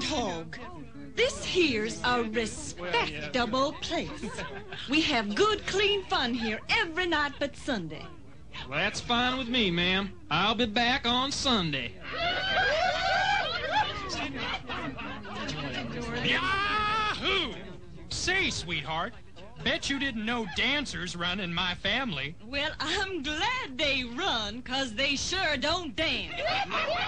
Hog. This here's a respectable place. We have good, clean fun here every night but Sunday. Well, that's fine with me, ma'am. I'll be back on Sunday. Yahoo! Say, sweetheart, bet you didn't know dancers run in my family. Well, I'm glad they run, 'cause they sure don't dance.